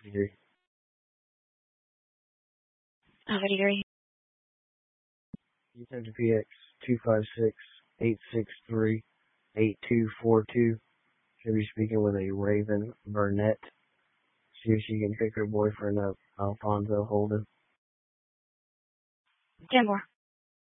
Degree. Alpha Degree. Houston to PX 256-863-8242. Should be speaking with a Raven Burnett. See if she can pick her boyfriend up, Alfonso Holden. 10 more.